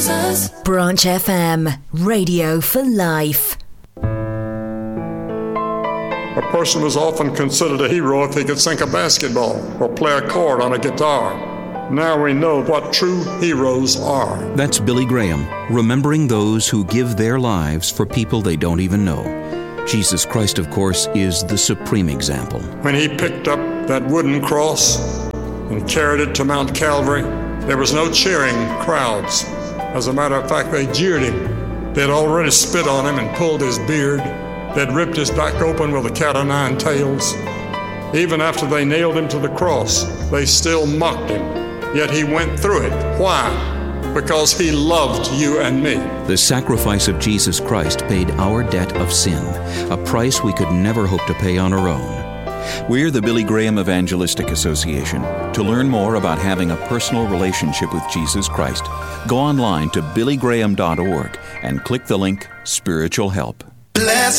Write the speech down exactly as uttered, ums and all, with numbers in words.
Jesus. Branch F M, radio for life. A person was often considered a hero if he could sink a basketball or play a chord on a guitar. Now we know what true heroes are. That's Billy Graham, remembering those who give their lives for people they don't even know. Jesus Christ, of course, is the supreme example. When he picked up that wooden cross and carried it to Mount Calvary, there was no cheering crowds. As a matter of fact, they jeered him. They'd already spit on him and pulled his beard. They'd ripped his back open with a cat o' nine tails. Even after they nailed him to the cross, they still mocked him. Yet he went through it. Why? Because he loved you and me. The sacrifice of Jesus Christ paid our debt of sin, a price we could never hope to pay on our own. We're the Billy Graham Evangelistic Association. To learn more about having a personal relationship with Jesus Christ, go online to billy graham dot org and click the link Spiritual Help. Bless